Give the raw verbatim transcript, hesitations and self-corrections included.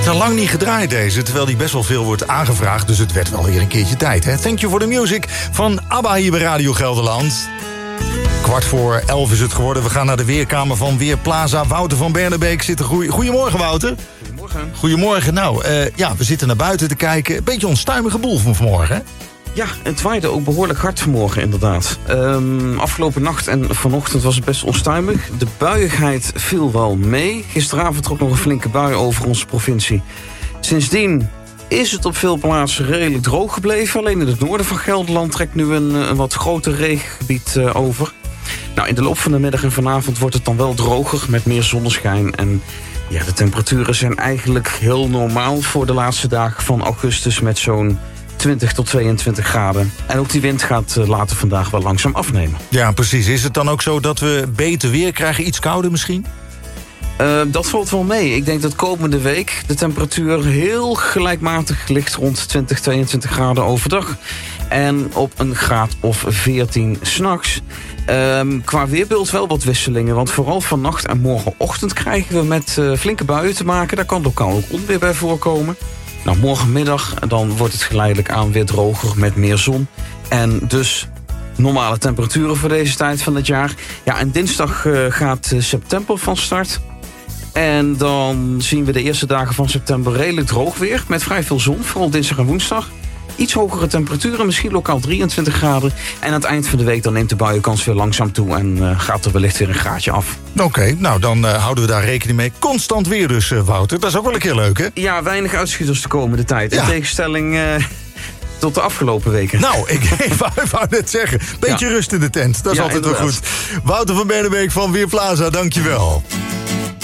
al lang niet gedraaid deze, terwijl die best wel veel wordt aangevraagd. Dus het werd wel weer een keertje tijd, hè? Thank you for the music van ABBA hier bij Radio Gelderland. Kwart voor elf is het geworden. We gaan naar de weerkamer van Weerplaza. Wouter van Bernebeek zit er. Goeie... Goedemorgen, Wouter. Goedemorgen. Goedemorgen. Nou, uh, ja, we zitten naar buiten te kijken. Een beetje onstuimige boel van vanmorgen, hè? Ja, het waaide ook behoorlijk hard vanmorgen, inderdaad. Um, afgelopen nacht en vanochtend was het best onstuimig. De buiigheid viel wel mee. Gisteravond trok nog een flinke bui over onze provincie. Sindsdien is het op veel plaatsen redelijk droog gebleven. Alleen in het noorden van Gelderland trekt nu een, een wat groter regengebied uh, over. Nou, in de loop van de middag en vanavond wordt het dan wel droger met meer zonneschijn. En ja, de temperaturen zijn eigenlijk heel normaal voor de laatste dagen van augustus met zo'n twintig tot tweeëntwintig graden. En ook die wind gaat uh, later vandaag wel langzaam afnemen. Ja, precies. Is het dan ook zo dat we beter weer krijgen? Iets kouder misschien? Uh, dat valt wel mee. Ik denk dat komende week de temperatuur heel gelijkmatig ligt rond twintig, tweeëntwintig graden overdag. En op een graad of veertien 's nachts. Um, qua weerbeeld wel wat wisselingen. Want vooral vannacht en morgenochtend krijgen we met uh, flinke buien te maken. Daar kan lokaal ook onweer bij voorkomen. Nou, morgenmiddag dan wordt het geleidelijk aan weer droger met meer zon. En dus normale temperaturen voor deze tijd van het jaar. Ja, en dinsdag uh, gaat uh, september van start. En dan zien we de eerste dagen van september redelijk droog weer. Met vrij veel zon, vooral dinsdag en woensdag. Iets hogere temperaturen, misschien lokaal drieëntwintig graden. En aan het eind van de week dan neemt de buienkans weer langzaam toe. En uh, gaat er wellicht weer een graadje af. Oké, okay, nou dan uh, houden we daar rekening mee. Constant weer dus, uh, Wouter. Dat is ook wel een keer leuk, hè? Ja, weinig uitschieters de komende tijd. Ja. In tegenstelling uh, tot de afgelopen weken. Nou, ik, ik, wou, ik wou net zeggen. Beetje ja. rust in de tent, dat is ja, altijd inderdaad. Wel goed. Wouter van Bernebeek van Weerplaza, dankjewel.